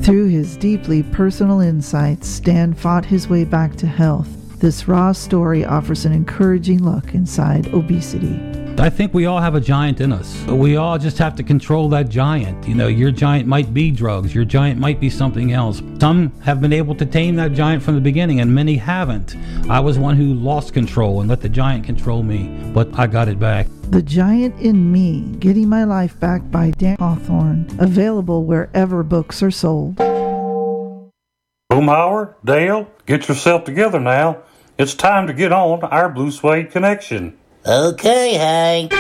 Through his deeply personal insights, Stan fought his way back to health. This raw story offers an encouraging look inside obesity. I think we all have a giant in us. We all just have to control that giant. You know, your giant might be drugs. Your giant might be something else. Some have been able to tame that giant from the beginning, and many haven't. I was one who lost control and let the giant control me, but I got it back. The Giant in Me, Getting My Life Back by Dan Hawthorne. Available wherever books are sold. Boomhauer, Dale, get yourself together now. It's time to get on our Blue Suede Connection. Okay, Hank.